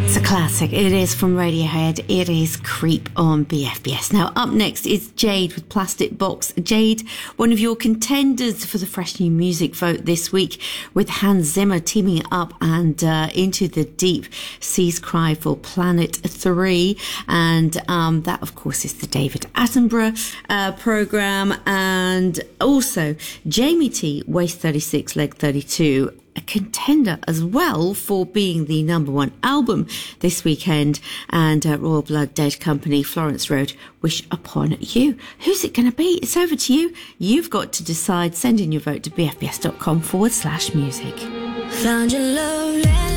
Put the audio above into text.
Classic. It is from Radiohead. It is Creep on BFBS. Now, up next is Jade with Plastic Box. Jade, one of your contenders for the Fresh New Music vote this week, with Hans Zimmer teaming up and Into the Deep Seas Cry for Planet 3. And that, of course, is the David Attenborough programme. And also Jamie T, Waist 36, Leg 32, a contender as well for being the number one album this weekend, and Royal Blood Dead Company, Florence Road, Wish Upon You. Who's it going to be? It's over to you. You've got to decide. Send in your vote to bfbs.com/music. Found your love.